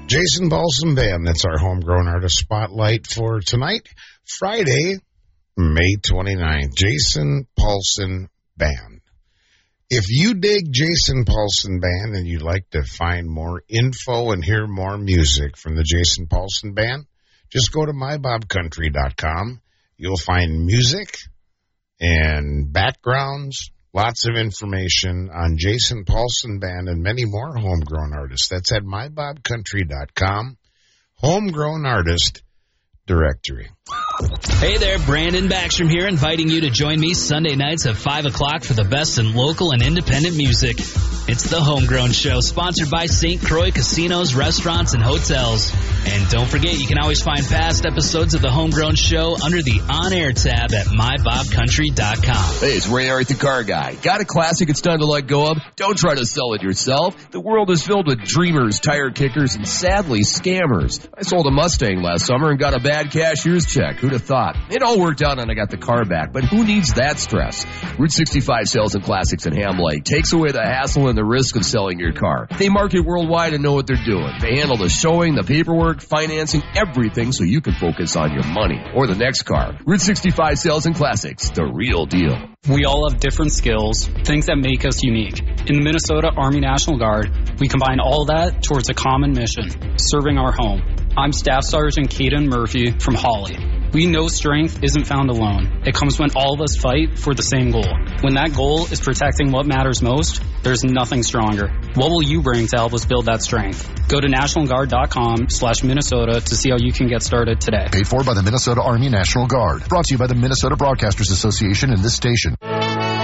Jason Paulson Band, that's our homegrown artist spotlight for tonight, Friday, May 29th. Jason Paulson Band. If you dig Jason Paulson Band and you'd like to find more info and hear more music from the Jason Paulson Band, just go to mybobcountry.com. You'll find music and backgrounds, lots of information on Jason Paulson Band and many more homegrown artists. That's at mybobcountry.com. Homegrown Artist Directory. Hey there, Brandon Backstrom here, inviting you to join me Sunday nights at 5 o'clock for the best in local and independent music. It's the Homegrown Show, sponsored by St. Croix Casinos, Restaurants, and Hotels. And don't forget, you can always find past episodes of the Homegrown Show under the On-Air tab at mybobcountry.com. Hey, it's Ray Art, the car guy. Got a classic it's time to let go of? Don't try to sell it yourself. The world is filled with dreamers, tire kickers, and sadly, scammers. I sold a Mustang last summer and got a bad cashier's check. Who'd have thought? It all worked out and I got the car back, but who needs that stress? Route 65 Sales and Classics in Ham Lake takes away the hassle and the risk of selling your car. They market worldwide and know what they're doing. They handle the showing, the paperwork, financing, everything so you can focus on your money or the next car. Route 65 Sales and Classics, the real deal. We all have different skills, things that make us unique. In the Minnesota Army National Guard, we combine all that towards a common mission, serving our home. I'm Staff Sergeant Caden Murphy from Hawley. We know strength isn't found alone. It comes when all of us fight for the same goal. When that goal is protecting what matters most, there's nothing stronger. What will you bring to help us build that strength? Go to nationalguard.com/Minnesota to see how you can get started today. Paid for by the Minnesota Army National Guard. Brought to you by the Minnesota Broadcasters Association and this station.